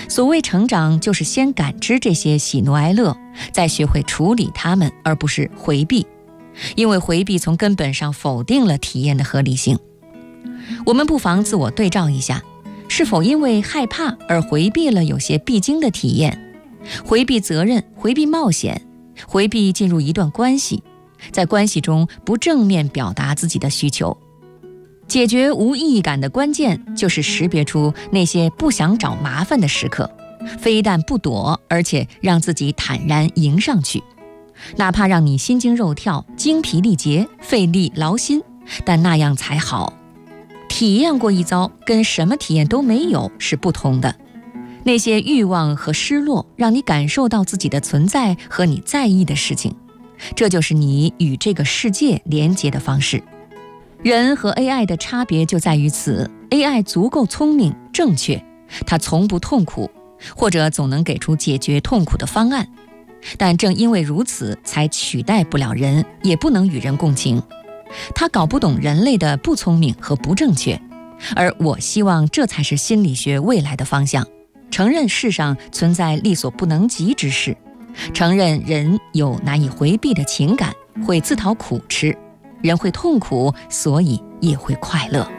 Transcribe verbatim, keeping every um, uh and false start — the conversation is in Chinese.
所谓成长，就是先感知这些喜怒哀乐，再学会处理它们，而不是回避。因为回避从根本上否定了体验的合理性。我们不妨自我对照一下，是否因为害怕而回避了有些必经的体验，回避责任，回避冒险，回避进入一段关系，在关系中不正面表达自己的需求。解决无意义感的关键，就是识别出那些不想找麻烦的时刻，非但不躲，而且让自己坦然迎上去。哪怕让你心惊肉跳、精疲力竭、费力劳心，但那样才好。体验过一遭，跟什么体验都没有是不同的。那些欲望和失落，让你感受到自己的存在和你在意的事情，这就是你与这个世界连接的方式。人和 A I 的差别就在于此， A I 足够聪明正确，它从不痛苦，或者总能给出解决痛苦的方案。但正因为如此，才取代不了人，也不能与人共情。他搞不懂人类的不聪明和不正确，而我希望这才是心理学未来的方向。承认世上存在力所不能及之事，承认人有难以回避的情感，会自讨苦吃。人会痛苦，所以也会快乐。